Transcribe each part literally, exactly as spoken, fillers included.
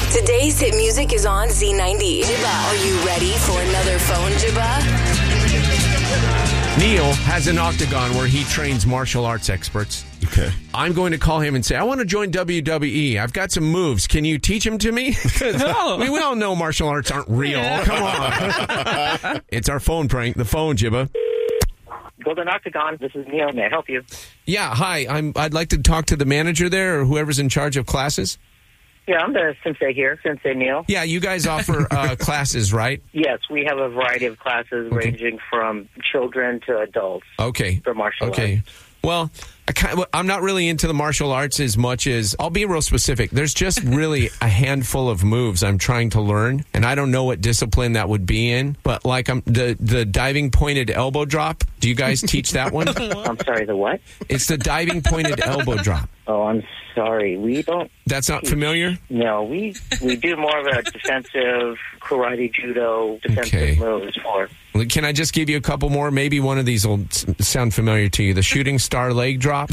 Today's hit music is on Z ninety. Jibba, are you ready for another phone, Jibba? Neil has an octagon where he trains martial arts experts. Okay. I'm going to call him and say, I want to join W W E. I've got some moves. Can you teach them to me? I mean, we all know martial arts aren't real. Come on. It's our phone prank. The phone, Jibba. Golden Octagon, this is Neil. May I help you? Yeah, hi. I'm, I'd like to talk to the manager there or whoever's in charge of classes. Yeah, I'm the sensei here, Sensei Neil. Yeah, you guys offer uh, classes, right? Yes, we have a variety of classes Okay. ranging from children to adults Okay. for martial Okay. arts. Well, I kind of, I'm not really into the martial arts as much as, I'll be real specific. There's just really a handful of moves I'm trying to learn, and I don't know what discipline that would be in. But like I'm the the diving pointed elbow drop. Do you guys teach that one? I'm sorry, the what? It's the diving pointed elbow drop. Oh, I'm sorry. We don't... That's not familiar? No, we we do more of a defensive karate, judo, defensive Okay. moves for... Can I just give you a couple more? Maybe one of these will s- sound familiar to you. The shooting star leg drop.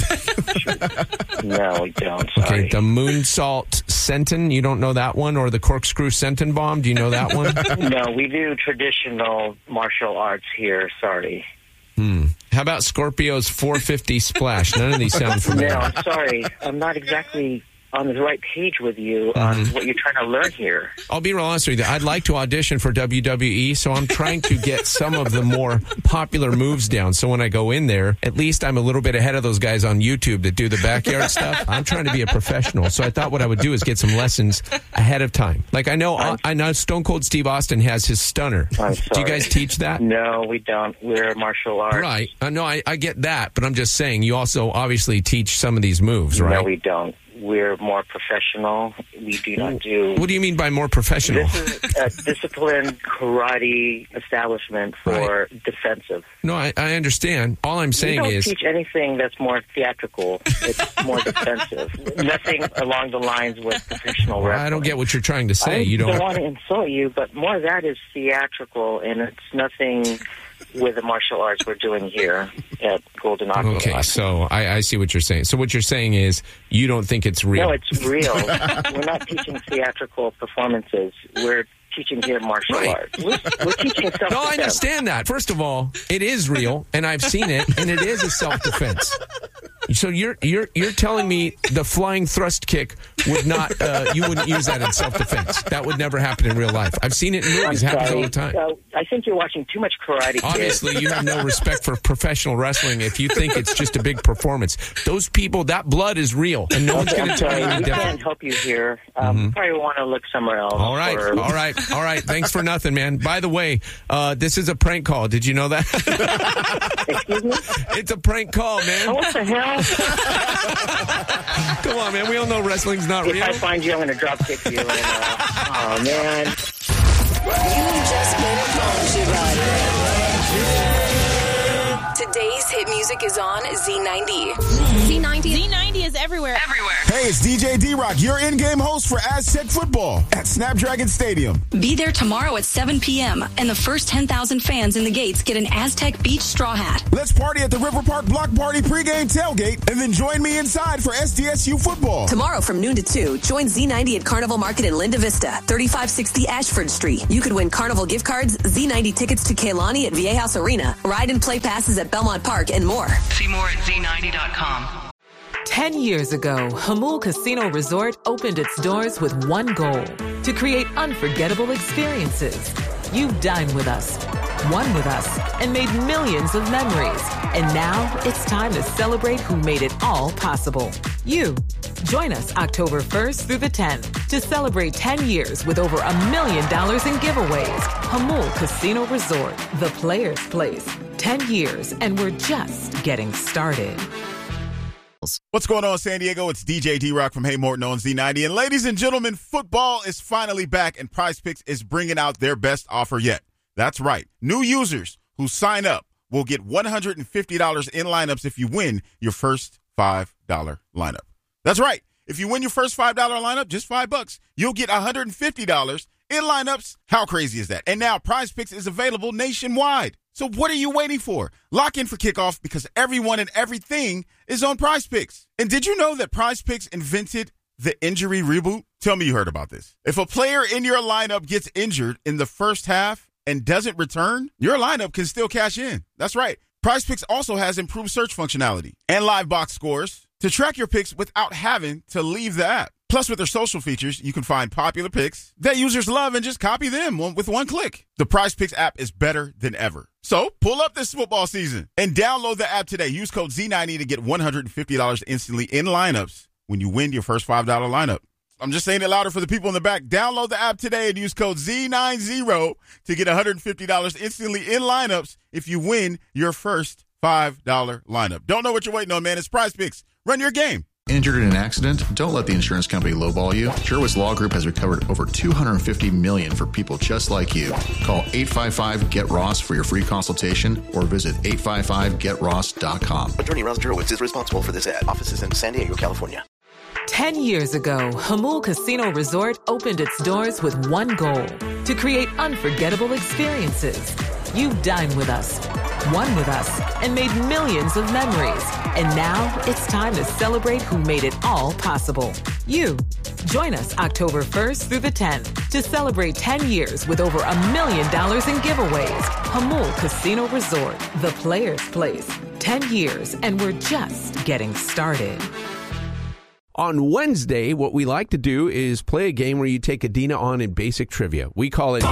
No, we don't. Okay, Sorry. the moonsault senton. You don't know that one? Or the corkscrew senton bomb. Do you know that one? No, we do traditional martial arts here. Sorry. Hmm. How about Scorpio's four fifty splash? None of these sound No, familiar. I'm sorry. I'm not exactly on the right page with you on Mm-hmm. what you're trying to learn here. I'll be real honest with you. I'd like to audition for W W E, so I'm trying to get some of the more popular moves down. So when I go in there, at least I'm a little bit ahead of those guys on YouTube that do the backyard stuff. I'm trying to be a professional. So I thought what I would do is get some lessons ahead of time. Like I know, I know Stone Cold Steve Austin has his stunner. I'm Do you sorry. guys teach that? No, we don't. We're martial arts. Right. Uh, no, I, I get that, but I'm just saying you also obviously teach some of these moves, right? No, we don't. We're more professional. We do not do... What do you mean by more professional? This is a disciplined karate establishment for defensive. No, I, I understand. All I'm We saying don't is... teach anything that's more theatrical. It's more defensive. Nothing along the lines with professional wrestling. I don't get what you're trying to say. I You don't don't... want to insult you, but more of that is theatrical, and it's nothing with the martial arts we're doing here at Golden Octagon. Okay, so I, I see what you're saying. So what you're saying is you don't think it's real. No, it's real. We're not teaching theatrical performances. We're teaching here martial Right. arts. We're, we're teaching self-defense. No, I understand that. First of all, it is real, and I've seen it, and it is a self-defense. So you're you're you're telling me the flying thrust kick would not uh, you wouldn't use that in self-defense? That would never happen in real life. I've seen it in movies. It happens all the time. Uh, I think you're watching too much Karate Kid. Obviously, you have no respect for professional wrestling if you think it's just a big performance. Those people, that blood is real, and no one's Okay, going to I'm tell sorry. you any We can't different. help you here. Um, Mm-hmm. Probably want to look somewhere else. All right, for- all right, all right. Thanks for nothing, man. By the way, uh, this is a prank call. Did you know that? Excuse me? It's a prank call, Oh, man. what the hell? Come on, man. We all know wrestling's not If real. I find you, I'm going to drop kick you. And, uh, oh, man. You just made a phone, Jibba. Today's hit music is on Z ninety. Z ninety. Z ninety is everywhere. Everywhere. Hey, it's D J D-Rock, your in-game host for Aztec football at Snapdragon Stadium. Be there tomorrow at seven p.m. and the first ten thousand fans in the gates get an Aztec Beach straw hat. Let's party at the River Park Block Party pregame tailgate, and then join me inside for S D S U football. Tomorrow from noon to two, join Z ninety at Carnival Market in Linda Vista, thirty-five sixty Ashford Street. You could win Carnival gift cards, Z ninety tickets to Kehlani at Viejas Arena, ride and play passes at Belmont Park, and more. See more at Z ninety dot com. Ten years ago, Hamul Casino Resort opened its doors with one goal: to create unforgettable experiences. You dined with us, won with us, and made millions of memories. And now it's time to celebrate who made it all possible. You. Join us October first through the tenth to celebrate ten years with over a million dollars in giveaways. Hamul Casino Resort, the player's place. ten years, and we're just getting started. What's going on, San Diego? It's D J D-Rock from Hey Morton on Z ninety. And ladies and gentlemen, football is finally back, and PrizePicks is bringing out their best offer yet. That's right. New users who sign up will get one hundred fifty dollars in lineups if you win your first five dollar lineup. That's right. If you win your first five dollar lineup, just five bucks, you'll get one hundred fifty dollars in lineups. How crazy is that? And now PrizePicks is available nationwide. So what are you waiting for? Lock in for kickoff because everyone and everything is on PrizePicks. And did you know that PrizePicks invented the injury reboot? Tell me you heard about this. If a player in your lineup gets injured in the first half and doesn't return, your lineup can still cash in. That's right. PrizePicks also has improved search functionality and live box scores to track your picks without having to leave the app. Plus, with their social features, you can find popular picks that users love and just copy them with one click. The PrizePicks app is better than ever. So, pull up this football season and download the app today. Use code Z ninety to get one hundred fifty dollars instantly in lineups when you win your first five dollars lineup. I'm just saying it louder for the people in the back. Download the app today and use code Z ninety to get one hundred fifty dollars instantly in lineups if you win your first five dollars lineup. Don't know what you're waiting on, man. It's PrizePicks. Run your game. Injured in an accident? Don't let the insurance company lowball you. Sherwitz Law Group has recovered over two hundred fifty million dollars for people just like you. Call eight five five, get ross for your free consultation or visit eight five five get ross dot com. Attorney Ron Sherwitz is responsible for this ad. Offices in San Diego, California. Ten years ago, Hamul Casino Resort opened its doors with one goal: to create unforgettable experiences. You dine with us, won with us, and made millions of memories. And now it's time to celebrate who made it all possible. You. Join us October first through the tenth to celebrate ten years with over a million dollars in giveaways. Hamul Casino Resort, the player's place. ten years, and we're just getting started. On Wednesday, what we like to do is play a game where you take Adina on in basic trivia. We call it...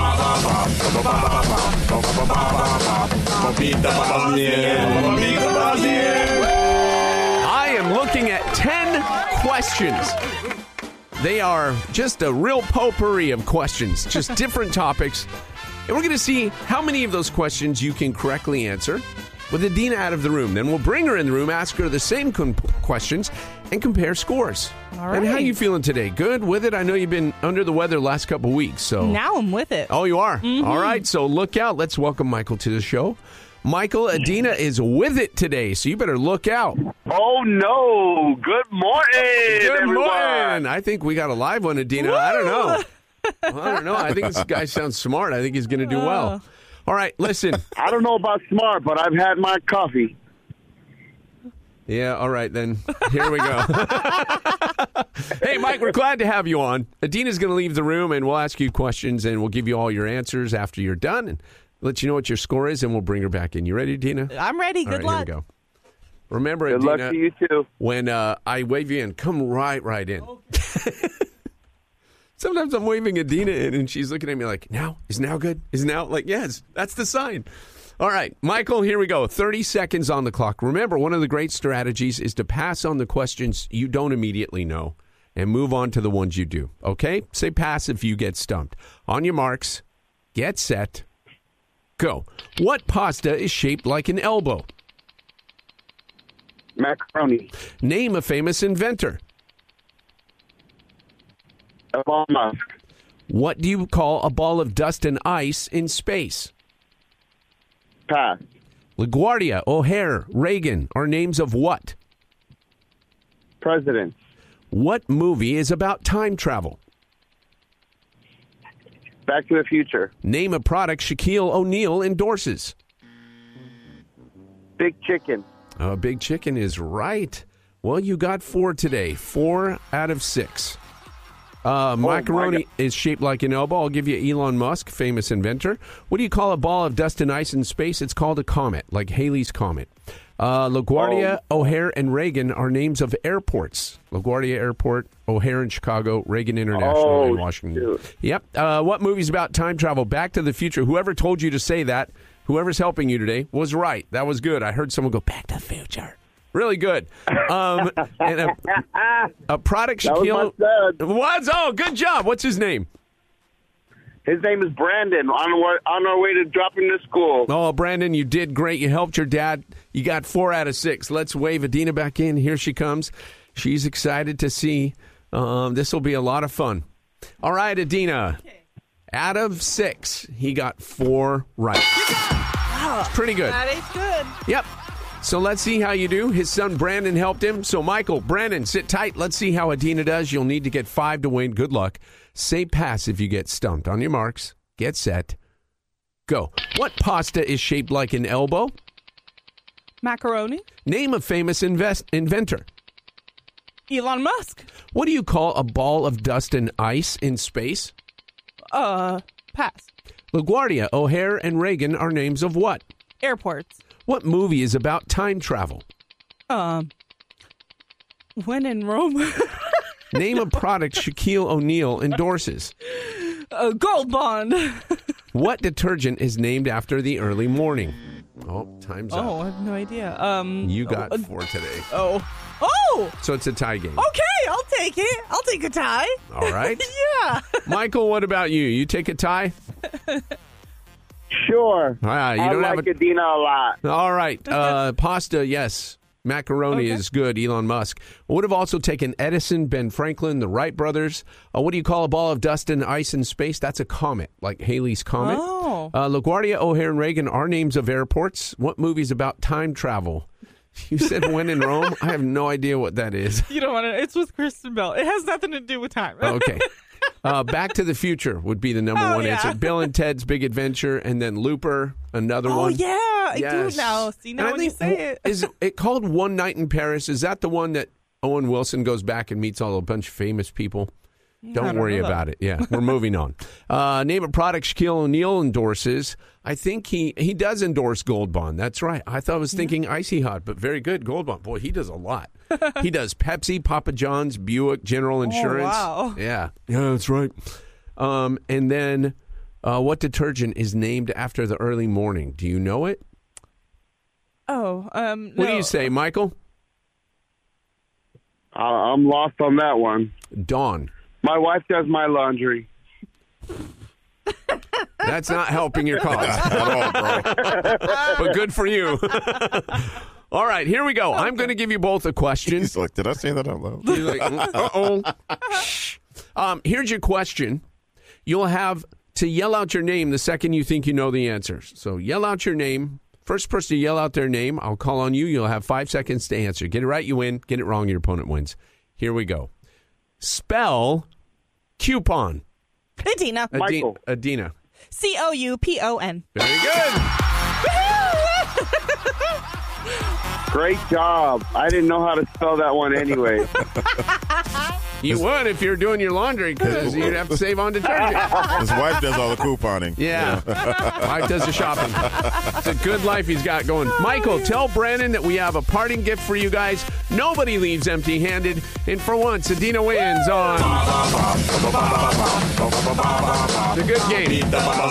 I am looking at ten questions. They are just a real potpourri of questions, just different topics. And we're going to see how many of those questions you can correctly answer with Adina out of the room. Then we'll bring her in the room, ask her the same comp- questions, and compare scores. All right. And how you feeling today? Good with it? I know you've been under the weather the last couple weeks. So now I'm with it. Oh, you are? Mm-hmm. All right, so look out. Let's welcome Michael to the show. Michael, Adina is with it today, so you better look out. Oh, no. Good morning, Good everyone. morning. I think we got a live one, Adina. Woo! I don't know. Well, I don't know. I think this guy sounds smart. I think he's going to do well. All right, listen. I don't know about smart, but I've had my coffee. Yeah, all right, then. Here we go. Hey, Mike, we're glad to have you on. Adina's going to leave the room, and we'll ask you questions, and we'll give you all your answers after you're done, and let you know what your score is, and we'll bring her back in. You ready, Adina? I'm ready. All Good right, luck. Here we go. Remember, Good Adina, luck to you, too. when uh, I wave you in, come right, right in. Sometimes I'm waving Adina in, and she's looking at me like, now? Is now good? Is now? Like, yes, that's the sign. All right, Michael, here we go. thirty seconds on the clock. Remember, one of the great strategies is to pass on the questions you don't immediately know and move on to the ones you do. Okay? Say pass if you get stumped. On your marks, get set, go. What pasta is shaped like an elbow? Macaroni. Name a famous inventor. Elon Musk. What do you call a ball of dust and ice in space? Pass. LaGuardia, O'Hare, Reagan are names of what? President. What movie is about time travel? Back to the Future. Name a product Shaquille O'Neal endorses. Big Chicken. Uh, Big Chicken is right. Well, you got four today. Four out of six. Uh, macaroni is shaped like an elbow. I'll give you Elon Musk, famous inventor. What do you call a ball of dust and ice in space? It's called a comet, like Halley's Comet. Uh, LaGuardia, oh. O'Hare, and Reagan are names of airports. LaGuardia Airport, O'Hare in Chicago, Reagan International oh, in Washington. Dude. Yep. Uh, what movie's about time travel? Back to the Future. Whoever told you to say that, whoever's helping you today, was right. That was good. I heard someone go, Back to the Future. Really good. Um, and a, a product Shaquille... That was my dad. Oh, good job. What's his name? His name is Brandon, on our, on our way to drop him to school. Oh, Brandon, you did great. You helped your dad. You got four out of six. Let's wave Adina back in. Here she comes. She's excited to see. Um, this will be a lot of fun. All right, Adina. Okay. Out of six, he got four right. Wow. Pretty good. That is good. Yep. So let's see how you do. His son Brandon helped him. So Michael, Brandon, sit tight. Let's see how Adina does. You'll need to get five to win. Good luck. Say pass if you get stumped. On your marks, get set, go. What pasta is shaped like an elbow? Macaroni. Name a famous invest- inventor. Elon Musk. What do you call a ball of dust and ice in space? Uh, pass. LaGuardia, O'Hare, and Reagan are names of what? Airports. What movie is about time travel? Um, when in Rome. Name a product Shaquille O'Neal endorses. A Gold Bond. What detergent is named after the early morning? Oh, time's up. Oh, I have no idea. Um, You got uh, four today. Oh. Oh! So it's a tie game. Okay, I'll take it. I'll take a tie. All right. Yeah. Michael, what about you? You take a tie? Sure. All right, you I don't like have a... Adina a lot. All right. Uh, pasta, yes. Macaroni Okay. is good, Elon Musk. Would have also taken Edison, Ben Franklin, the Wright brothers. Uh, what do you call a ball of dust and ice in space? That's a comet, like Halley's Comet. Oh. Uh, LaGuardia, O'Hare, and Reagan are names of airports. What movie's about time travel? You said When in Rome? I have no idea what that is. You don't want to. It's with Kristen Bell. It has nothing to do with time. Okay. Uh, Back to the Future would be the number Oh, one yeah. answer. Bill and Ted's Big Adventure, and then Looper, another Oh, one. yeah. I Yes. do now. See, And now I when you think- say it. Is it called One Night in Paris? Is that the one that Owen Wilson goes back and meets all a bunch of famous people? Yeah, I Don't don't worry know that. about it. Yeah, we're moving on. Uh, name a product Shaquille O'Neal endorses. I think he, he does endorse Gold Bond. That's right. I thought I was thinking Icy Hot, but very good. Gold Bond. Boy, he does a lot. He does Pepsi, Papa John's, Buick, General Insurance. wow. Yeah. Yeah, that's right. Um, and then uh, what detergent is named after the early morning? Do you know it? Oh, um, What do no. you say, Michael? Uh, I'm lost on that one. Dawn. My wife does my laundry. That's not helping your cause. At all, bro. But good for you. All right, here we go. I'm going to give you both a question. He's like, did I say that out loud? You're like, uh-oh. Shh. Um, here's your question. You'll have to yell out your name the second you think you know the answers. So yell out your name. First person to yell out their name, I'll call on you. You'll have five seconds to answer. Get it right, you win. Get it wrong, your opponent wins. Here we go. Spell coupon. Adina. Adi- Michael. Adina. C O U P O N. Very good. Great job. I didn't know how to spell that one anyway. You would if you're doing your laundry because you'd have to save on detergent. His wife does all the couponing. Yeah. Wife does the shopping. It's a good life he's got going. Michael, tell Brandon that we have a parting gift for you guys. Nobody leaves empty-handed. And for once, Adina wins on the good game.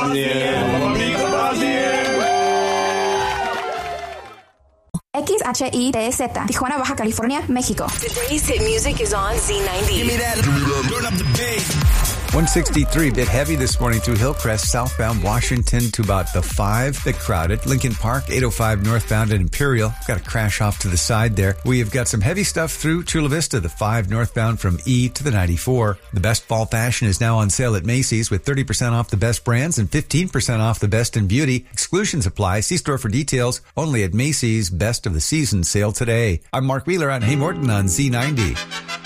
X H I T Z, Tijuana, Baja California, México. Today's hit music is on Z ninety. Give me that. Turn up the bass. one sixty-three, bit heavy this morning through Hillcrest, southbound Washington to about the five. Bit crowded. Lincoln Park, eight oh five northbound at Imperial. Got a crash off to the side there. We have got some heavy stuff through Chula Vista, the five northbound from E to the ninety-four. The best fall fashion is now on sale at Macy's with thirty percent off the best brands and fifteen percent off the best in beauty. Exclusions apply. See store for details. Only at Macy's. Best of the season sale today. I'm Mark Wheeler on Hey Morton on Z ninety.